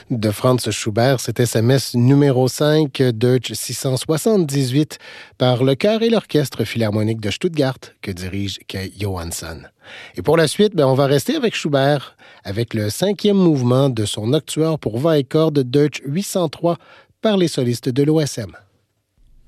De Franz Schubert, c'était sa messe numéro 5, Deutsch 678, par le chœur et l'orchestre philharmonique de Stuttgart, que dirige Kay Johansson. Et pour la suite, on va rester avec Schubert, avec le 5e mouvement de son Nocturne pour voix et cordes Deutsch 803 par les solistes de l'OSM.